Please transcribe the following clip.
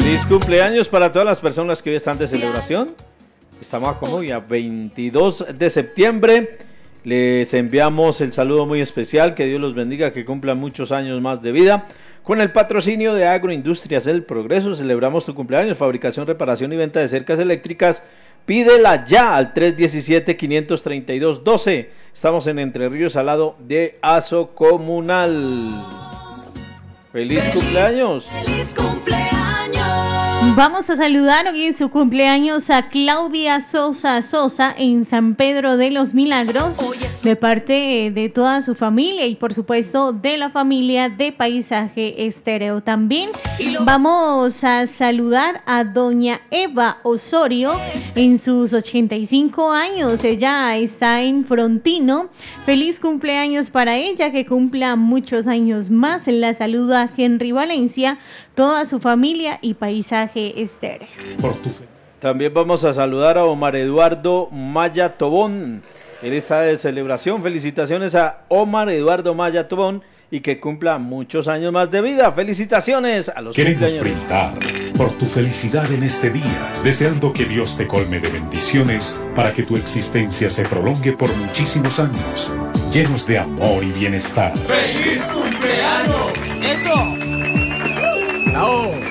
Feliz cumpleaños para todas las personas que hoy están de celebración. Estamos como hoy a 22 de septiembre. Les enviamos el saludo muy especial. Que Dios los bendiga, que cumplan muchos años más de vida. Con el patrocinio de Agroindustrias del Progreso celebramos tu cumpleaños. Fabricación, reparación y venta de cercas eléctricas. Pídela ya al 317-532-12. Estamos en Entre Ríos, al lado de Aso Comunal. ¡Feliz cumpleaños! ¡Feliz cumpleaños! Vamos a saludar hoy en su cumpleaños a Claudia Sosa en San Pedro de los Milagros, de parte de toda su familia y por supuesto de la familia de Paisaje Estéreo. También vamos a saludar a doña Eva Osorio en sus 85 años. Ella está en Frontino. Feliz cumpleaños para ella, que cumpla muchos años más. La saluda Henry Valencia, toda su familia y Paisaje Estéreo. También vamos a saludar a Omar Eduardo Maya Tobón. Él está de celebración. Felicitaciones a Omar Eduardo Maya Tobón y que cumpla muchos años más de vida. Felicitaciones a los Queremos cumpleaños. brindar por tu felicidad en este día, deseando que Dios te colme de bendiciones para que tu existencia se prolongue por muchísimos años, llenos de amor y bienestar. ¡Feliz cumpleaños! ¡Eso! ¡Bravo!